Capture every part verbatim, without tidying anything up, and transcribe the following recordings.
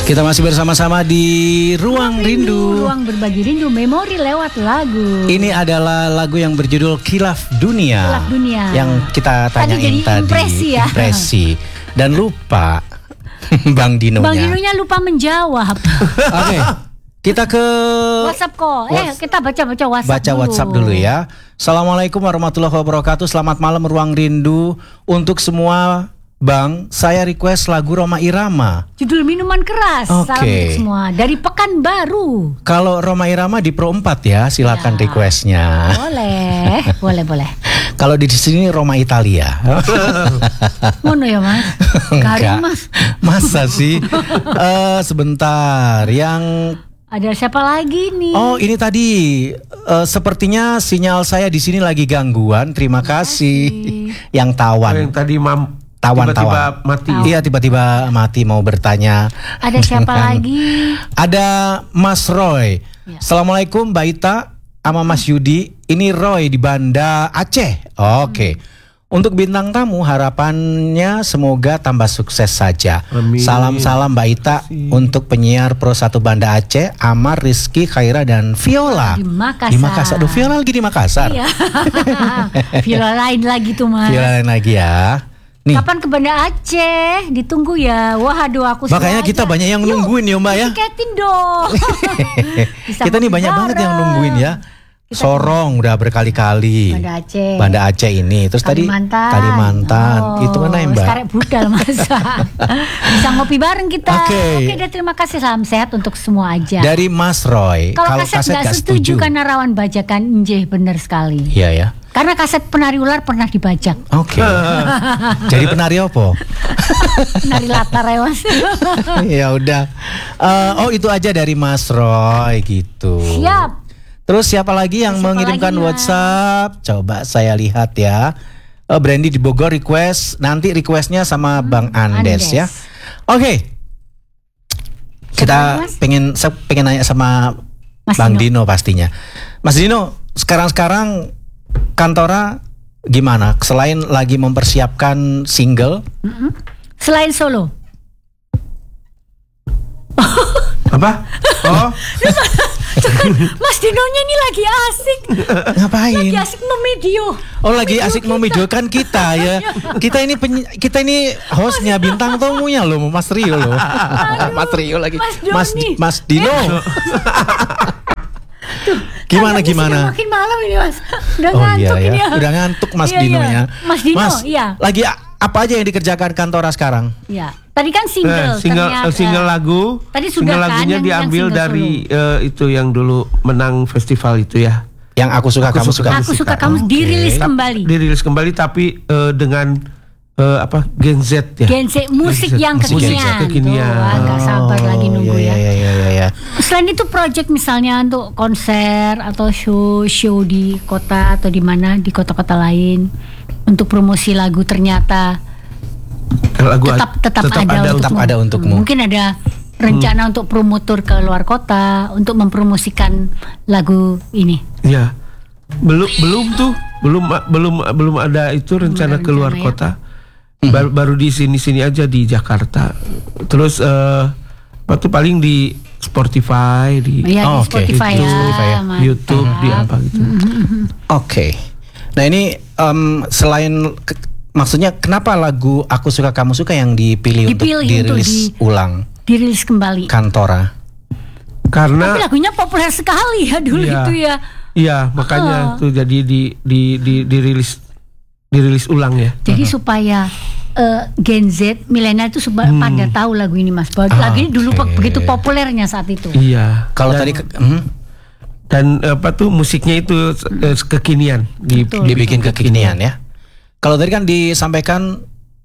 Kita masih bersama-sama di Ruang Rindu, Rindu. Ruang berbagi rindu, memori lewat lagu. Ini adalah lagu yang berjudul Khilaf Dunia. Khilaf Dunia. Yang kita tanyain tadi. tadi. Impresi ya. Impresi. Dan lupa Bang Dinonya. Bang Dinonya lupa menjawab. Oke. Okay. Kita ke WhatsApp kok. Eh, Whats- kita baca-baca WhatsApp Baca dulu. WhatsApp dulu ya. Assalamualaikum warahmatullahi wabarakatuh. Selamat malam Ruang Rindu. Untuk semua Bang, saya request lagu Rhoma Irama. Judul Minuman Keras. Oke. Salam untuk semua. Dari Pekanbaru. Kalau Rhoma Irama di Pro empat ya, silakan Ya. requestnya. Boleh. boleh, boleh. Kalau di sini Roma Italia. Ngono ya Mas? Garing Mas. Masa sih? Eh, sebentar. Yang Ada siapa lagi nih? Oh, ini tadi eh, sepertinya sinyal saya di sini lagi gangguan. Terima kasih. Yang tawan. Oh, yang tadi mam Tawan, tiba-tiba tawan. mati. Iya, tiba-tiba mati mau bertanya. Ada siapa lagi? Ada Mas Roy. Ya. Assalamualaikum Mbak Ita sama Mas Yudi. Ini Roy di Banda Aceh. Oke. Untuk bintang tamu harapannya semoga tambah sukses saja. Amin. Salam-salam Mbak Ita untuk penyiar Pro satu Banda Aceh, Amar, Rizky, Khaira dan Viola. Di Makassar. Di Makassar. Aduh, Viola lagi di Makassar. Iya. Viola lain lagi tuh Mas. Viola lain lagi ya. Nih. Kapan ke Banda Aceh? Ditunggu ya. Wah, aduh aku Makanya sengaja. kita banyak yang Yuk, nungguin ya Mbak ya. tiketin dong. Bisa Kita nih ngopi banyak banget yang bareng. nungguin ya. Kita Sorong udah berkali-kali. Banda Aceh. Banda Aceh ini. Terus Kalimantan. tadi Kalimantan. Oh, Itu mana ya Mbak? Sekarang budal masa. Bisa ngopi bareng kita. Oke. Oke, deh, terima kasih. Salam sehat untuk semua aja. Dari Mas Roy. Kalau kaset nggak nggak setuju karena rawan bajakan, njeh bener sekali. Iya ya. Karena kaset penari ular pernah dibajak. Oke. Jadi penari apa? Penari latar ya Mas. Ya udah. Eh, oh itu aja dari Mas Roy gitu. Siap. Terus siapa lagi yang Siapa mengirimkan lagi, Mas? WhatsApp? Coba saya lihat ya. Eh, Brandy di Bogor request. Nanti requestnya sama Bang Andes, Andes. ya. Oke. Kita lagi, Mas? pengen saya pengen nanya sama Mas Bang Dino. Dino pastinya. Mas Dino, sekarang-sekarang Kantora gimana? Selain lagi mempersiapkan single, Mm-mm. Selain solo. Apa? Oh, Mas Dinonya ini lagi asik. ngapain? Lagi asik memedio. Oh lagi asik memidiokan kita ya. Kita ini penyi- kita ini hostnya bintang tamunya loh, Mas Rio loh. Mas Rio lagi. Mas Mas Doni. Mas Dino. Gimana Kan ini gimana? sudah makin malam ini Mas. Udah Oh iya ngantuk ya. ini ya. Udah ngantuk Mas Iya, Dino iya. ya. Mas Dino, iya. Lagi a- apa aja yang dikerjakan Kantora sekarang? Ya. Tadi kan single, eh, single ternyata. eh, single lagu. Tadi sudah single kan lagunya yang- diambil yang single dari eh, itu yang dulu menang festival itu ya. Yang aku suka Aku kamu suka. suka. Aku suka kamu Oke. dirilis kembali. Dirilis kembali tapi eh, dengan eh, apa Gen Z ya. Gen Z musik Gen Z, yang musik kekinian. Gen Z kekinian. Tuh, agak sabar lagi nunggu iya, ya. Iya iya iya iya. Selain itu project misalnya untuk konser atau show-show di kota atau di mana di kota-kota lain untuk promosi lagu ternyata Lagu tetap tetap, tetap ada, ada untukmu. tetap ada untukmu. Mungkin ada rencana untuk promotor ke luar kota untuk mempromosikan lagu ini. Ya. Belum belum tuh, belum belum belum ada itu rencana ada keluar rencana ya. kota. Baru, baru di sini-sini aja di Jakarta. Terus eh apa tuh paling di Spotify, di Ya Oh, di oke. Spotify, Itu ya, Spotify ya. mantap. YouTube, di apa gitu. Oke. Nah ini em, selain ke- maksudnya kenapa lagu Aku Suka Kamu Suka yang dipilih, Dipilih untuk untuk dirilis di- ulang Dirilis kembali. Kantora? Tapi Karena lagunya populer sekali ya dulu Iya. itu ya. iya makanya Oh. tuh jadi di di di dirilis dirilis ulang ya. Jadi supaya eh, Gen Z milenial itu suba- pada tahu lagu ini Mas. Bahwa Ah, lagu ini dulu oke. begitu populernya saat itu. Iya. Kalau Dan- tadi ke- hmm, dan apa tuh musiknya itu eh, kekinian di, Betul. dibikin kekinian ya. Kalau tadi kan disampaikan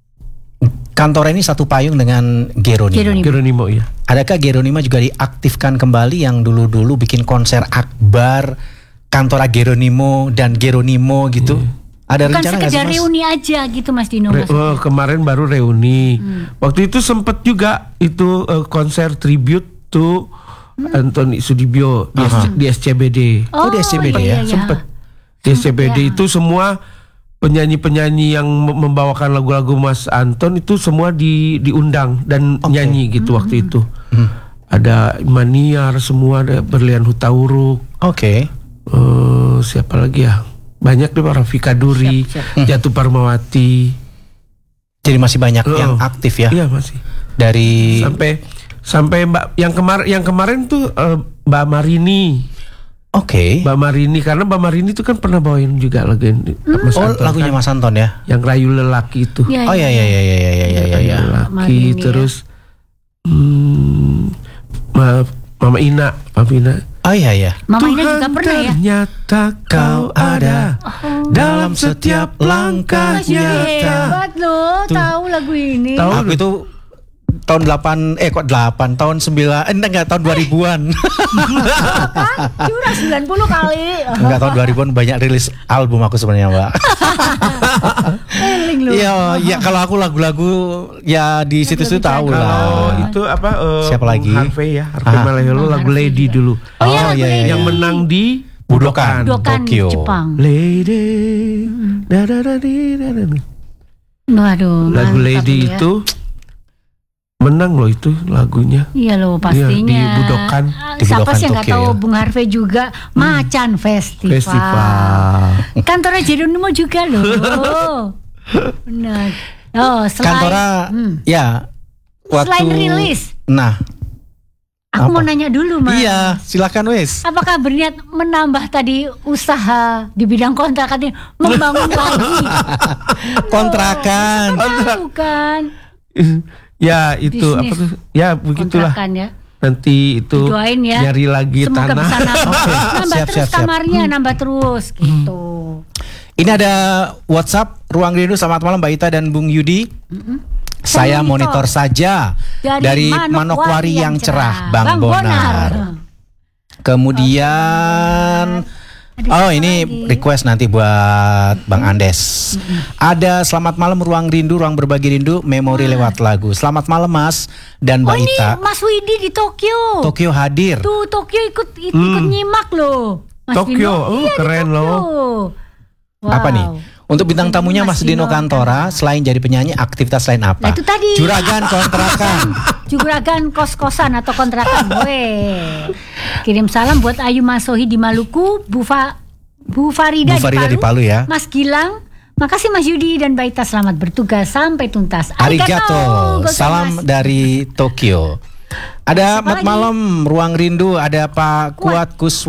Kantora ini satu payung dengan Geronimo. Geronimo. Geronimo ya. Adakah Geronimo juga diaktifkan kembali yang dulu-dulu bikin konser akbar Kantora Geronimo dan Geronimo gitu? Ada Bukan rencana nggak sih sekedar Mas? reuni aja gitu Mas Dino. Re- Mas. oh, kemarin baru reuni. Waktu itu sempet juga itu eh, konser tribute to Anthony Sudibyo di, S- di S C B D. Oh, di S C B D ya? iya, iya. Sempet di S C B D ya. itu semua penyanyi-penyanyi yang membawakan lagu-lagu Mas Anton itu semua di diundang dan okay. nyanyi gitu hmm. waktu itu. Hmm. Ada Maniar semua, ada Berlian Hutauruk. Oke. Okay. Uh, siapa lagi ya? Banyak deh, Rafika Duri, siap, siap. Jatuh Parmawati. Jadi masih banyak uh, yang aktif ya? Iya masih. Dari sampai sampai Mbak yang kemarin yang kemarin tuh uh, Mbak Marini. Oke. Okay. Mbak Marini, karena Mbak Marini itu kan pernah bawain juga lagu hmm. Mas Oh Anton, lagunya kan? Mas Anton ya? Yang Rayu Lelaki itu. Ya, oh ya ya ya ya ya ya ya ya. Rayu Lelaki Marini, terus ya. hmm, Ma, Mama Ina, Mama Ina. Oh iya ya. Mama Ina juga pernah ya. Ternyata kau ada oh. dalam setiap langkah Mas Yudi nyata. hebat loh, Tuh. tahu lagu ini. Tahu. Aku itu tahun delapan eh kok delapan tahun sembilan eh, enggak tahun dua ribuan. Kan curang sembilan puluh kali. Enggak tahun dua ribuan banyak rilis album aku sebenarnya, Mbak. Eling loh. Iya, ya kalau aku lagu-lagu ya di situ-situ tahu Kalau lah. itu apa? Uh, Siapa lagi? Harvey ya, Harvey Ah. Malaiholo, Bang lagu Harvey Lady juga. dulu. Oh, iya, lagu iya, Lady. Yang menang di Budokan, Budokan Tokyo. Jepang. Lady. Da, da, da, di, da, da, da. Waduh, Lagu mantap Lady ya. itu menang loh itu lagunya. Iya loh pastinya. Iya, di Budokan. Di Siapa Budokan sih yang nggak Tokyo tahu ya. Bung Harvey juga Macan Festival. Festival. Kantornya Jeronimo juga loh. Benar. Oh selain Kantora hmm. ya waktu selain rilis, Nah, aku apa? mau nanya dulu Mas. iya, silakan wes. Apakah berniat menambah tadi usaha di bidang kontrakan ini, membangun lagi Kontrakan. Tahu kan? Ya itu Bisnis. apa tuh? Ya begitulah. Kontrakan ya. Nanti itu Didoain ya. nyari lagi Semoga tanah. bisa nambah, nambah Siap, terus siap, siap. kamarnya, nambah terus gitu. Ini ada WhatsApp Ruang Rindu. Selamat malam Mbak Ita dan Bung Yudi. Saya Saya monitor, monitor saja dari, Manokwari yang cerah, Bang, Bang Bonar. Bonar. Kemudian Ada oh siapa ini lagi? request nanti buat Bang Andes. Ada selamat malam Ruang Rindu, Ruang Berbagi Rindu, memori lewat lagu. Selamat malam Mas dan Oh Mbak ini Ita. Mas Widi di Tokyo. Tokyo hadir. Tuh Tokyo ikut ikut, Hmm. ikut nyimak loh. Mas Tokyo, Dino. oh, Iya, di keren Tokyo. loh. Wow. Apa nih? Untuk bintang tamunya Mas Dino Kantora, selain jadi penyanyi, aktivitas lain apa? Nah, itu tadi. Juragan kontrakan. Juragan kos-kosan atau kontrakan. Weh. Kirim salam buat Ayu Masohi di Maluku, Bu Fa, Bu Farida, Bu Farida di, Palu, di Palu ya. Mas Gilang. Makasih Mas Yudi dan Mbak Ita, selamat bertugas sampai tuntas. Arigato. Gozaimasu. Salam dari Tokyo. Ada Siapa Mat lagi? Malam Ruang Rindu, ada Pak Kuat. Kuat Kus